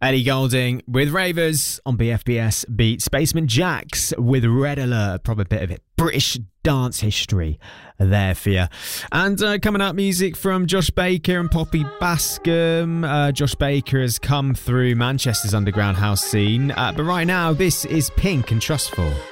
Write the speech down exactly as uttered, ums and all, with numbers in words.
Ellie Goulding with Ravers on B F B S Beat. Spaceman Jax with Red Alert. Probably a bit of it. British dance history there for you. And uh, coming up, music from Josh Baker and Poppy Bascom. Uh, Josh Baker has come through Manchester's underground house scene. Uh, but right now, this is Pink and Trustful.